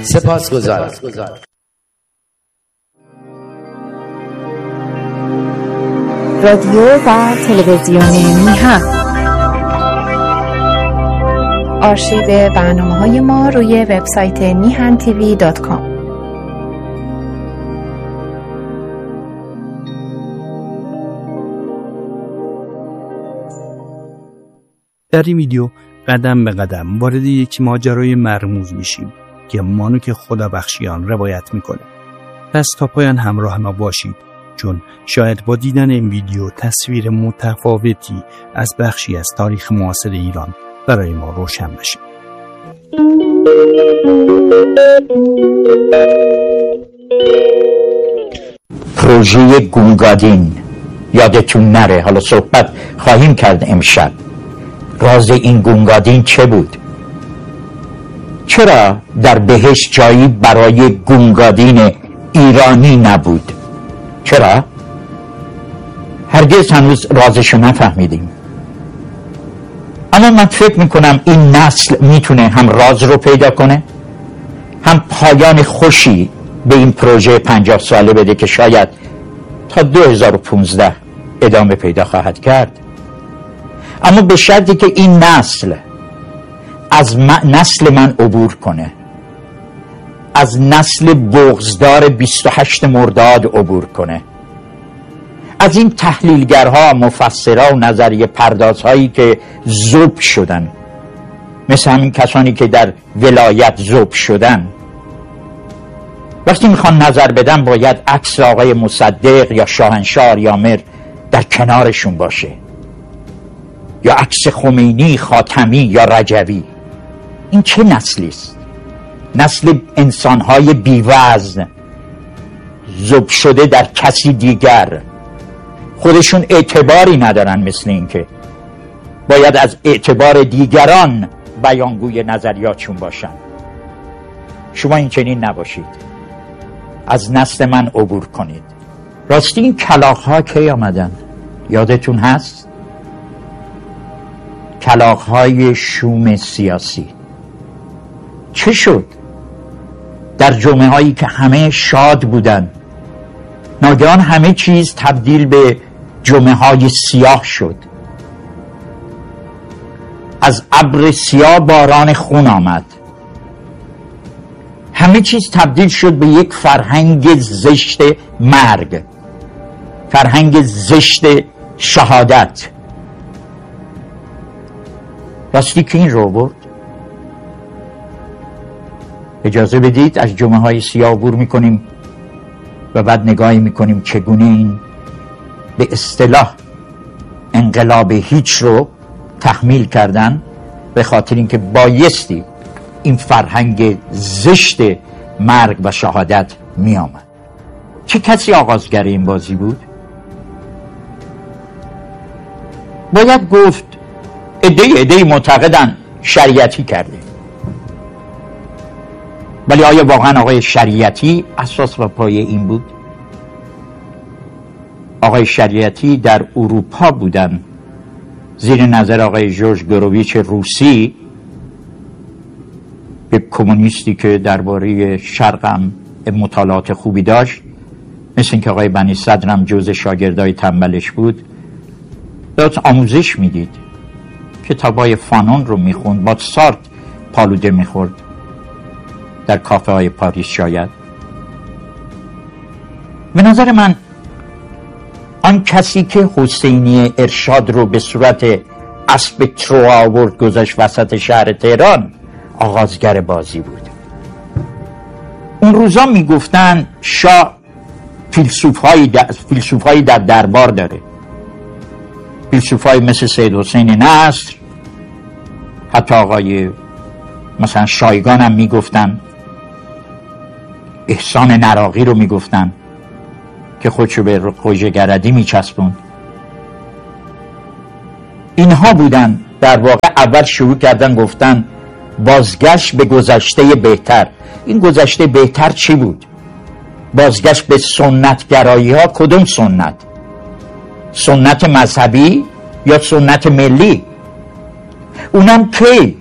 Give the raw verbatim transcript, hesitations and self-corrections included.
سپاسگزارم. رادیو و تلویزیون میهن. آرشیو برنامه‌های ما روی وبسایت میهن تیوی دات کام. در این ویدیو قدم به قدم وارد یک ماجرای مرموز میشیم که مانوک خدابخشیان روایت میکنه. پس تا پایان همراه ما باشید، چون شاید با دیدن این ویدیو تصویر متفاوتی از بخشی از تاریخ معاصر ایران برای ما روشن بشه. پروژه گونگادین یادتون نره، حالا صحبت خواهیم کرد امشب. راز این گونگادین چه بود؟ چرا در بهشت جایی برای گونگادین ایرانی نبود؟ چرا؟ هرگز هنوز رازشو نفهمیدیم. اما من فکر میکنم این نسل میتونه هم راز رو پیدا کنه، هم پایان خوشی به این پروژه پنجاه ساله بده که شاید تا دو هزار و پونزده ادامه پیدا خواهد کرد. اما به شرطی که این نسل از نسل من عبور کنه، از نسل بغضدار بیست و هشت مرداد عبور کنه، از این تحلیلگرها، مفسرها و نظریه پردازهایی که ذوب شدن، مثل همین کسانی که در ولایت ذوب شدن، وقتی میخوان نظر بدن باید عکس آقای مصدق یا شاهنشاه یامر در کنارشون باشه، یا عکس خمینی، خاتمی یا رجوی. این چه نسلی است؟ نسل انسانهای بی‌وزن، ذوب شده در کسی دیگر، خودشون اعتباری ندارن، مثل این که باید از اعتبار دیگران بیانگوی نظریاتشون باشن. شما این چنین نباشید، از نسل من عبور کنید. راستی این کلاغ‌ها کی آمدن؟ یادتون هست؟ کلاغ‌های شوم سیاسی. چه شد؟ در جمعه هایی که همه شاد بودن، ناگهان همه چیز تبدیل به جمعه های سیاه شد. از ابر سیاه باران خون آمد. همه چیز تبدیل شد به یک فرهنگ زشت مرگ، فرهنگ زشت شهادت. راستی که این رو برد؟ اجازه بدید از جمعه های سیاه عبور میکنیم و بعد نگاهی میکنیم چگونه این به اصطلاح انقلاب هیچ رو تحمیل کردن، به خاطر اینکه بایستی این فرهنگ زشت مرگ و شهادت می آمد. چه کسی آغازگر این بازی بود؟ باید گفت عده‌ای عده‌ای معتقدن شریعتی کرده، ولی آیا واقعا آقای شریعتی اساس و پایه این بود؟ آقای شریعتی در اروپا بودن، زیر نظر آقای جورج گروویچ روسی، یک کمونیستی که درباره شرق هم مطالعات خوبی داشت، مثل اینکه آقای بنی صدر هم جزء شاگردای تنبلش بود، داشت آموزش میدید، کتابای فانون رو میخوند، با سارت پالوده میخورد در کافه های پاریس. شاید به نظر من آن کسی که حسینی ارشاد رو به صورت اسب تروا آورد گذاشت وسط شهر تهران، آغازگر بازی بود. اون روزا میگفتن شاه فیلسوف‌هایی در فیلسوف‌هایی در دربار داره، فیلسوفایی مثل سید حسین نصر، حتی آقای مثلا شایگان هم میگفتن، احسان نراقی رو میگفتن که خودشو به خوجه‌گردی میچسبوند. اینها بودن در واقع اول شروع کردن گفتن بازگشت به گذشته بهتر. این گذشته بهتر چی بود؟ بازگشت به سنت گرایی ها. کدوم سنت؟ سنت مذهبی یا سنت ملی؟ اونم کی؟